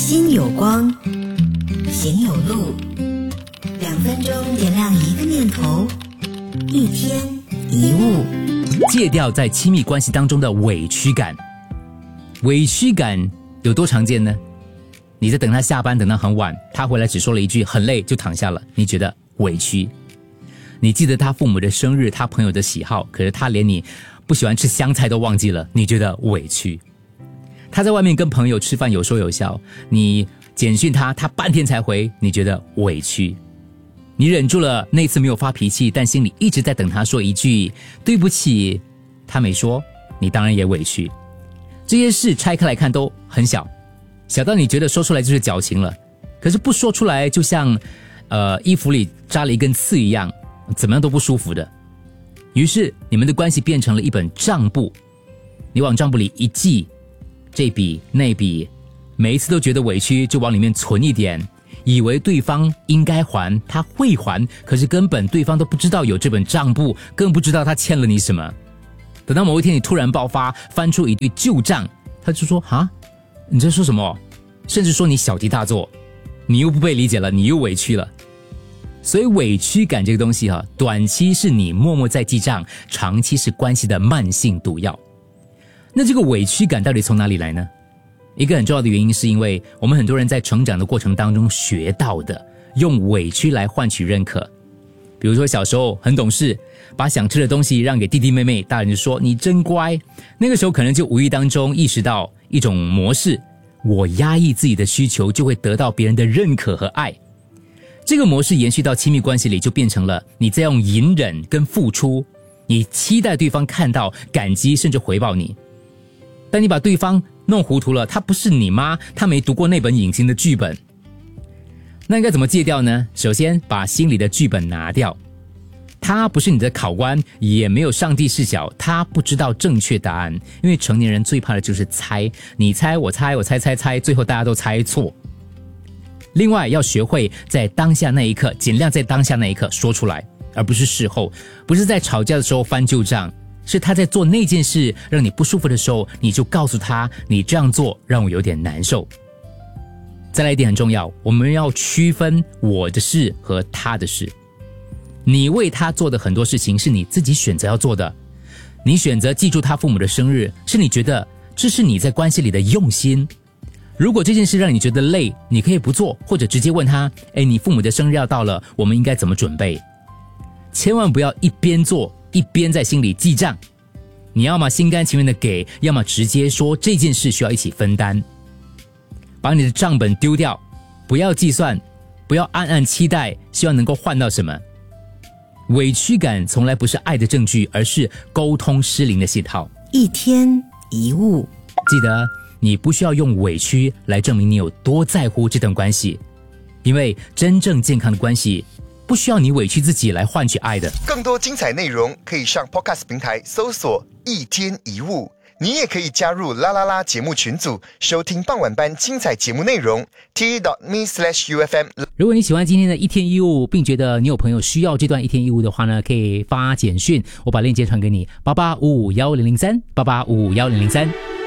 心有光，行有路，2分钟点亮一个念头，一天一物。 戒掉在亲密关系当中的委屈感。委屈感有多常见呢？你在等他下班，等到很晚，他回来只说了一句很累就躺下了，你觉得委屈。你记得他父母的生日，他朋友的喜好，可是他连你不喜欢吃香菜都忘记了，你觉得委屈。他在外面跟朋友吃饭有说有笑，你简讯他，他半天才回，你觉得委屈。你忍住了那次没有发脾气，但心里一直在等他说一句对不起，他没说，你当然也委屈。这些事拆开来看都很小，小到你觉得说出来就是矫情了，可是不说出来就像衣服里扎了一根刺一样，怎么样都不舒服的。于是你们的关系变成了一本账簿，你往账簿里一记，这笔那笔，每一次都觉得委屈，就往里面存一点，以为对方应该还，他会还，可是根本对方都不知道有这本账簿，更不知道他欠了你什么。等到某一天你突然爆发，翻出一堆旧账，他就说啊，你在说什么？甚至说你小题大做，你又不被理解了，你又委屈了。所以委屈感这个东西短期是你默默在记账，长期是关系的慢性毒药。那这个委屈感到底从哪里来呢？一个很重要的原因是因为我们很多人在成长的过程当中学到的，用委屈来换取认可。比如说小时候很懂事，把想吃的东西让给弟弟妹妹，大人就说你真乖。那个时候可能就无意当中意识到一种模式，我压抑自己的需求就会得到别人的认可和爱。这个模式延续到亲密关系里，就变成了你在用隐忍跟付出，你期待对方看到感激甚至回报你。但你把对方弄糊涂了，他不是你妈，他没读过那本隐形的剧本。那应该怎么戒掉呢？首先把心里的剧本拿掉，他不是你的考官，也没有上帝视角，他不知道正确答案，因为成年人最怕的就是猜，你猜我猜我猜猜猜，最后大家都猜错。另外要学会在当下那一刻，尽量在当下那一刻说出来，而不是事后，不是在吵架的时候翻旧账，是他在做那件事让你不舒服的时候，你就告诉他，你这样做让我有点难受。再来一点很重要，我们要区分我的事和他的事。你为他做的很多事情是你自己选择要做的，你选择记住他父母的生日，是你觉得这是你在关系里的用心。如果这件事让你觉得累，你可以不做，或者直接问他，你父母的生日要到了，我们应该怎么准备？千万不要一边做一边在心里记账，你要么心甘情愿的给，要么直接说这件事需要一起分担。把你的账本丢掉，不要计算，不要暗暗期待，希望能够换到什么。委屈感从来不是爱的证据，而是沟通失灵的信号。 一天一物， 记得你不需要用委屈来证明你有多在乎这段关系，因为真正健康的关系不需要你委屈自己来换取爱的。 更多精彩内容可以上 Podcast 平台搜索一天一物，你也可以加入啦啦啦节目群组，收听傍晚班精彩节目内容 t.me/UFM。 如果你喜欢今天的一天一物，并觉得你有朋友需要这段一天一物的话呢，可以发简讯，我把链接传给你，88551003，88551003。